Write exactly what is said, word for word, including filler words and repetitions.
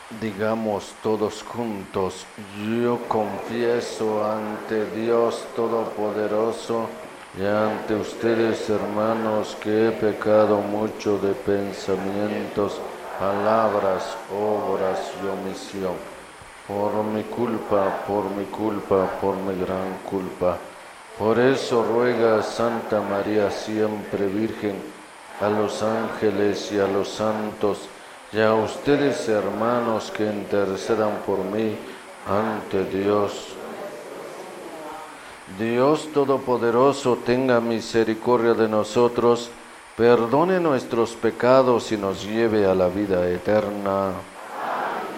Digamos todos juntos: yo confieso ante Dios Todopoderoso y ante ustedes, hermanos, que he pecado mucho de pensamientos, palabras, obras y omisión. Por mi culpa, por mi culpa, por mi gran culpa. Por eso ruega a Santa María siempre Virgen, a los ángeles y a los santos, y a ustedes, hermanos, que intercedan por mí ante Dios. Dios Todopoderoso, tenga misericordia de nosotros, perdone nuestros pecados y nos lleve a la vida eterna.